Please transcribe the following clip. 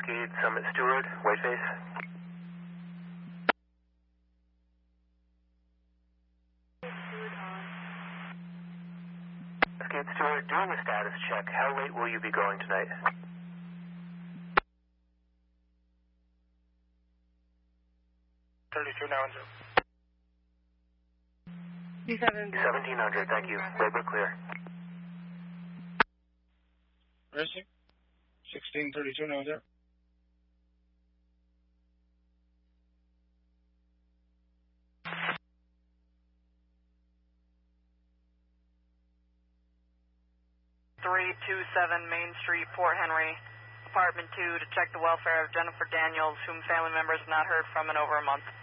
Cascade Summit Steward, Whiteface. Cascade Steward, doing a status check. How late will you be going tonight? 32 now and 1700, thank you. Labor clear. Where is he? 1632 now and 0. Main Street, Port Henry, Apartment 2, to check the welfare of Jennifer Daniels, whom family members have not heard from in over a month.